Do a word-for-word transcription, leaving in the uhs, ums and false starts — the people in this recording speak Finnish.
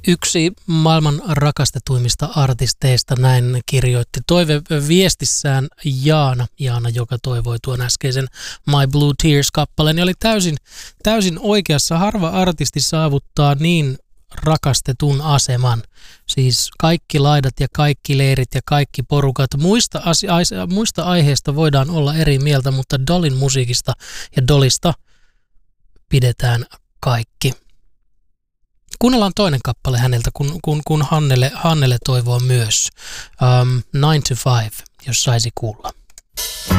Yksi maailman rakastetuimmista artisteista, näin kirjoitti toiveviestissään Jaana, Jaana, joka toivoi tuon äskeisen My Blue Tears-kappaleen, ja oli täysin, täysin oikeassa. Harva artisti saavuttaa niin rakastetun aseman. Siis kaikki laidat ja kaikki leirit ja kaikki porukat. Muista, asia, muista aiheista voidaan olla eri mieltä, mutta Dollyn musiikista ja Dollista pidetään kaikki. Kuunnellaan toinen kappale häneltä, kun, kun, kun Hannele, Hannele toivoo myös. Um, nine to five, jos saisi kuulla.